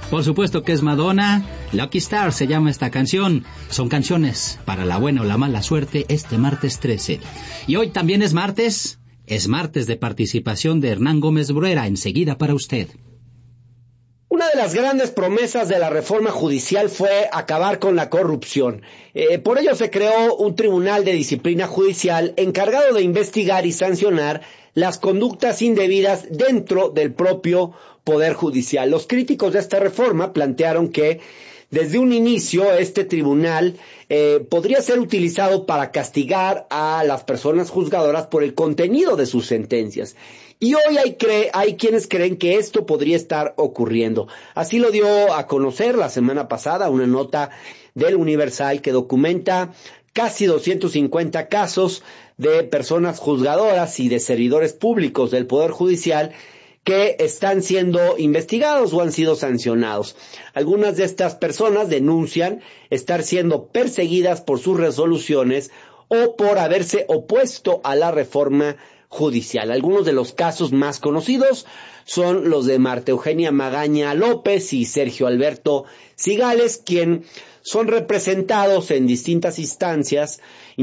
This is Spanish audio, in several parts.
Por supuesto que es Madonna. Lucky Star se llama esta canción. Son canciones para la buena o la mala suerte este martes 13. Y hoy también es martes de participación de Hernán Gómez Bruera. Enseguida para usted. Una de las grandes promesas de la reforma judicial fue acabar con la corrupción. Por ello se creó un tribunal de disciplina judicial encargado de investigar y sancionar las conductas indebidas dentro del propio Poder Judicial. Los críticos de esta reforma plantearon que desde un inicio este tribunal podría ser utilizado para castigar a las personas juzgadoras por el contenido de sus sentencias. Y hoy hay quienes creen que esto podría estar ocurriendo. Así lo dio a conocer la semana pasada una nota del Universal que documenta casi 250 casos de personas juzgadoras y de servidores públicos del Poder Judicial que están siendo investigados o han sido sancionados. Algunas de estas personas denuncian estar siendo perseguidas por sus resoluciones o por haberse opuesto a la reforma judicial. Algunos de los casos más conocidos son los de Marta Eugenia Magaña López y Sergio Alberto Cigales, quien son representados en distintas instancias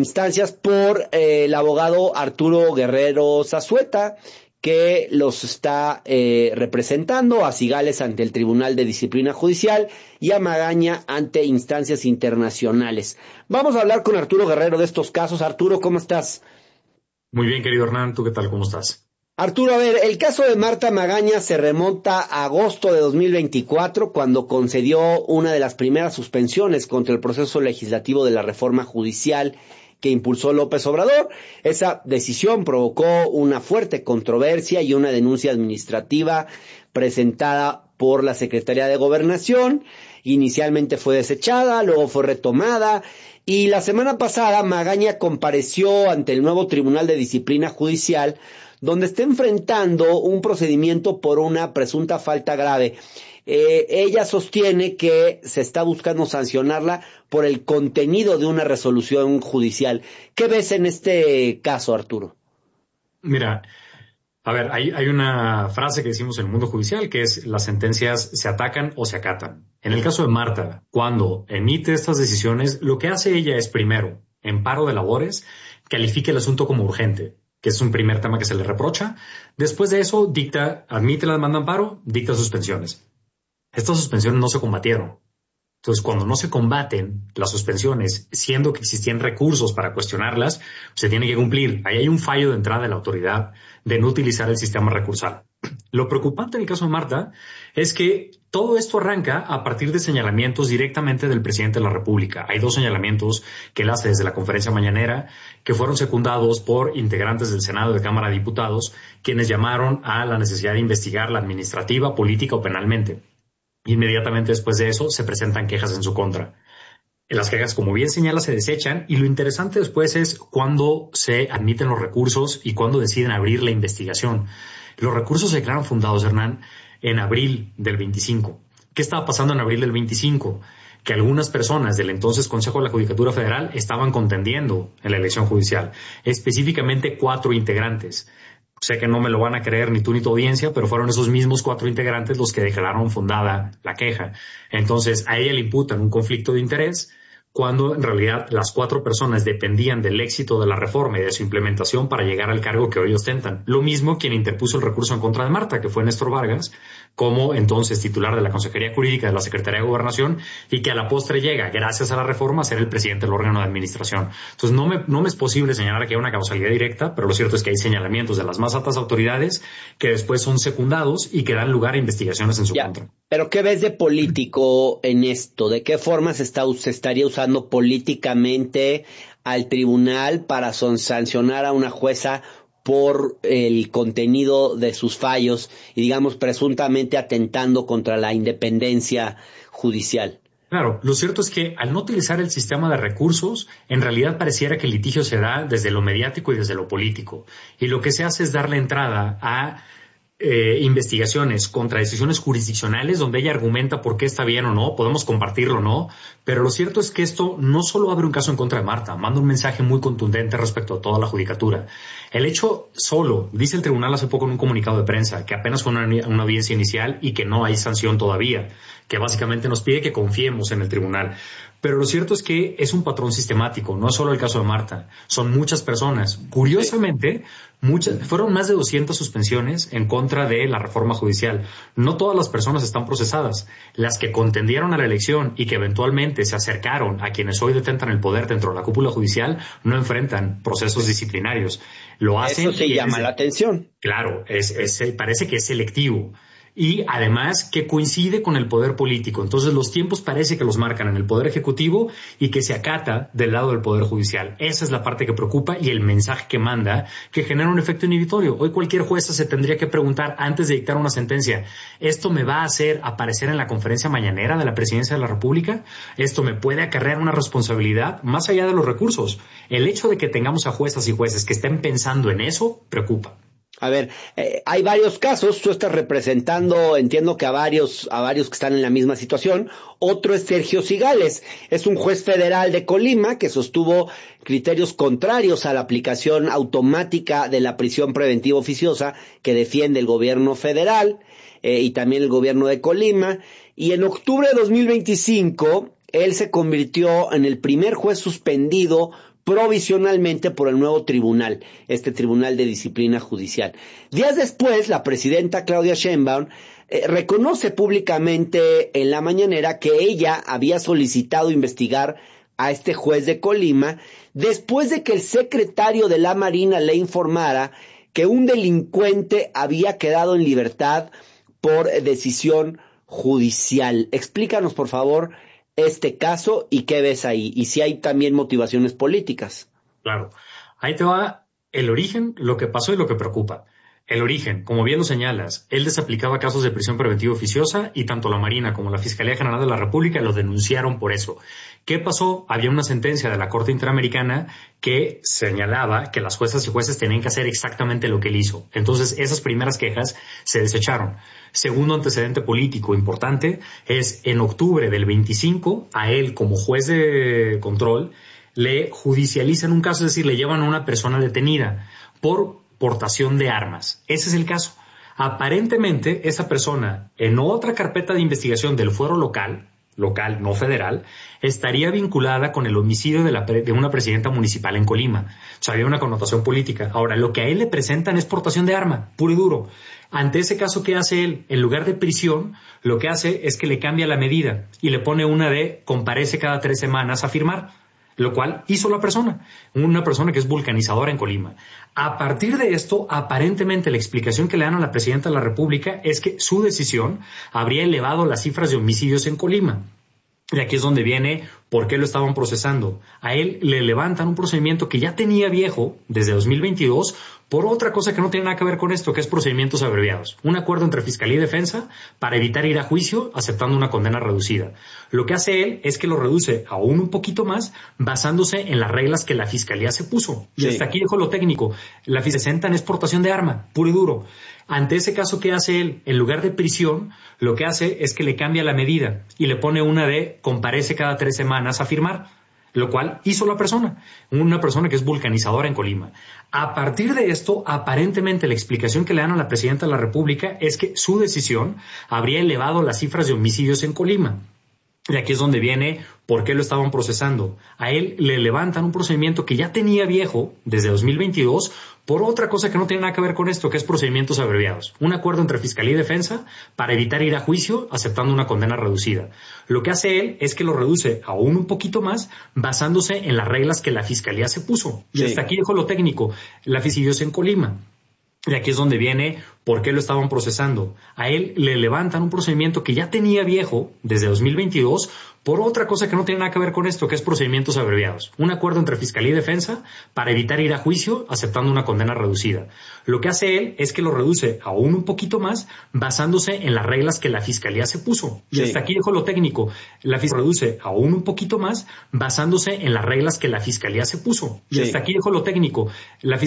por el abogado Arturo Guerrero Zazueta, que los está representando, a Cigales ante el Tribunal de Disciplina Judicial y a Magaña ante instancias internacionales. Vamos a hablar con Arturo Guerrero de estos casos. Arturo, ¿cómo estás? Muy bien, querido Hernán. ¿Tú qué tal? ¿Cómo estás? Arturo, a ver, el caso de Marta Magaña se remonta a agosto de 2024, cuando concedió una de las primeras suspensiones contra el proceso legislativo de la reforma judicial que impulsó López Obrador. Esa decisión provocó una fuerte controversia y una denuncia administrativa presentada por la Secretaría de Gobernación. Inicialmente fue desechada, luego fue retomada, y la semana pasada Magaña compareció ante el nuevo Tribunal de Disciplina Judicial, donde está enfrentando un procedimiento por una presunta falta grave. Ella sostiene que se está buscando sancionarla por el contenido de una resolución judicial. ¿Qué ves en este caso, Arturo? Mira, a ver, hay una frase que decimos en el mundo judicial que es: las sentencias se atacan o se acatan. En el caso de Marta, cuando emite estas decisiones, lo que hace ella es, primero, en paro de labores, califica el asunto como urgente, que es un primer tema que se le reprocha. Después de eso, admite la demanda de amparo, dicta suspensiones. Estas suspensiones no se combatieron. Entonces, cuando no se combaten las suspensiones, siendo que existían recursos para cuestionarlas, se tiene que cumplir. Ahí hay un fallo de entrada de la autoridad de no utilizar el sistema recursal. Lo preocupante en el caso de Marta es que todo esto arranca a partir de señalamientos directamente del presidente de la República. Hay 2 señalamientos que él hace desde la conferencia mañanera, que fueron secundados por integrantes del Senado y de Cámara de Diputados, quienes llamaron a la necesidad de investigarla administrativa, política o penalmente. Inmediatamente después de eso se presentan quejas en su contra. Las quejas, como bien señala, se desechan, y lo interesante después es cuándo se admiten los recursos y cuándo deciden abrir la investigación. Los recursos se declaran fundados, Hernán, en abril del 25. ¿Qué estaba pasando en abril del 25? Que algunas personas del entonces Consejo de la Judicatura Federal estaban contendiendo en la elección judicial, específicamente 4 integrantes. Sé que no me lo van a creer ni tú ni tu audiencia, pero fueron esos mismos 4 integrantes los que declararon fundada la queja. Entonces, a ella le imputan un conflicto de interés, cuando en realidad las 4 personas dependían del éxito de la reforma y de su implementación para llegar al cargo que hoy ostentan. Lo mismo quien interpuso el recurso en contra de Marta, que fue Néstor Vargas, como entonces titular de la Consejería Jurídica de la Secretaría de Gobernación, y que a la postre llega, gracias a la reforma, a ser el presidente del órgano de administración. Entonces no me es posible señalar que hay una causalidad directa, pero lo cierto es que hay señalamientos de las más altas autoridades que después son secundados y que dan lugar a investigaciones en su contra. Pero ¿qué ves de político en esto? ¿De qué forma se estaría usando políticamente al tribunal para sancionar a una jueza por el contenido de sus fallos y, digamos, presuntamente atentando contra la independencia judicial? Claro, lo cierto es que al no utilizar el sistema de recursos, en realidad pareciera que el litigio se da desde lo mediático y desde lo político. Y lo que se hace es darle entrada a investigaciones contra decisiones jurisdiccionales donde ella argumenta por qué está bien o no, podemos compartirlo o no, pero lo cierto es que esto no solo abre un caso en contra de Marta, manda un mensaje muy contundente respecto a toda la judicatura. El hecho solo, dice el tribunal hace poco en un comunicado de prensa, que apenas fue una audiencia inicial y que no hay sanción todavía, que básicamente nos pide que confiemos en el tribunal. Pero lo cierto es que es un patrón sistemático, no es solo el caso de Marta, son muchas personas. Curiosamente, fueron más de 200 suspensiones en contra de la reforma judicial. No todas las personas están procesadas. Las que contendieron a la elección y que eventualmente se acercaron a quienes hoy detentan el poder dentro de la cúpula judicial no enfrentan procesos disciplinarios. Lo hacen. Eso sí llama la atención. Claro, parece que es selectivo. Y además que coincide con el poder político. Entonces los tiempos parece que los marcan en el poder ejecutivo y que se acata del lado del poder judicial. Esa es la parte que preocupa y el mensaje que manda, que genera un efecto inhibitorio. Hoy cualquier jueza se tendría que preguntar antes de dictar una sentencia, ¿esto me va a hacer aparecer en la conferencia mañanera de la Presidencia de la República? ¿Esto me puede acarrear una responsabilidad más allá de los recursos? El hecho de que tengamos a juezas y jueces que estén pensando en eso preocupa. A ver, hay varios casos, tú estás representando, entiendo que a varios que están en la misma situación. Otro es Sergio Cigales, es un juez federal de Colima que sostuvo criterios contrarios a la aplicación automática de la prisión preventiva oficiosa que defiende el gobierno federal y también el gobierno de Colima. Y en octubre de 2025, él se convirtió en el primer juez suspendido provisionalmente por el nuevo tribunal, este Tribunal de Disciplina Judicial. Días después, la presidenta Claudia Sheinbaum reconoce públicamente en la mañanera que ella había solicitado investigar a este juez de Colima después de que el secretario de la Marina le informara que un delincuente había quedado en libertad por decisión judicial. Explícanos, por favor, este caso y qué ves ahí, y si hay también motivaciones políticas. Claro, ahí te va el origen, lo que pasó y lo que preocupa. El origen, como bien lo señalas, él desaplicaba casos de prisión preventiva oficiosa y tanto la Marina como la Fiscalía General de la República lo denunciaron por eso. ¿Qué pasó? Había una sentencia de la Corte Interamericana que señalaba que las juezas y jueces tenían que hacer exactamente lo que él hizo. Entonces, esas primeras quejas se desecharon. Segundo antecedente político importante es en octubre del 25, a él como juez de control le judicializan un caso, es decir, le llevan a una persona detenida por portación de armas. Ese es el caso. Aparentemente, esa persona, en otra carpeta de investigación del fuero local, no federal, estaría vinculada con el homicidio de una presidenta municipal en Colima. O sea, había una connotación política. Ahora, lo que a él le presentan es portación de arma, puro y duro. Ante ese caso, ¿qué hace él? En lugar de prisión, lo que hace es que le cambia la medida y le pone una de comparece cada 3 semanas a firmar, lo cual hizo la persona, una persona que es vulcanizadora en Colima. A partir de esto, aparentemente la explicación que le dan a la presidenta de la República es que su decisión habría elevado las cifras de homicidios en Colima. Y aquí es donde viene por qué lo estaban procesando. A él le levantan un procedimiento que ya tenía viejo desde 2022 por otra cosa que no tiene nada que ver con esto, que es procedimientos abreviados. Un acuerdo entre Fiscalía y Defensa para evitar ir a juicio aceptando una condena reducida. Lo que hace él es que lo reduce aún un poquito más basándose en las reglas que la Fiscalía se puso. Y hasta aquí dejo lo técnico. La Fiscalía en exportación de arma, puro y duro. Ante ese caso, ¿qué hace él? En lugar de prisión, lo que hace es que le cambia la medida y le pone una de comparece cada 3 semanas a firmar, lo cual hizo la persona, una persona que es vulcanizadora en Colima. A partir de esto, aparentemente la explicación que le dan a la presidenta de la República es que su decisión habría elevado las cifras de homicidios en Colima. Y aquí es donde viene por qué lo estaban procesando. A él le levantan un procedimiento que ya tenía viejo desde 2022 por otra cosa que no tiene nada que ver con esto, que es procedimientos abreviados. Un acuerdo entre Fiscalía y Defensa para evitar ir a juicio aceptando una condena reducida. Lo que hace él es que lo reduce aún un poquito más basándose en las reglas que la Fiscalía se puso. Y hasta aquí dejo lo técnico. La Fiscalía en Colima. Y aquí es donde viene por qué lo estaban procesando. A él le levantan un procedimiento que ya tenía viejo desde 2022 por otra cosa que no tiene nada que ver con esto, que es procedimientos abreviados. Un acuerdo entre Fiscalía y Defensa para evitar ir a juicio aceptando una condena reducida. Lo que hace él es que lo reduce aún un poquito más basándose en las reglas que la Fiscalía se puso. Y hasta aquí dejo lo técnico. La Fiscalía reduce aún un poquito más basándose en las reglas que la Fiscalía se puso. Y hasta aquí dejo lo técnico. La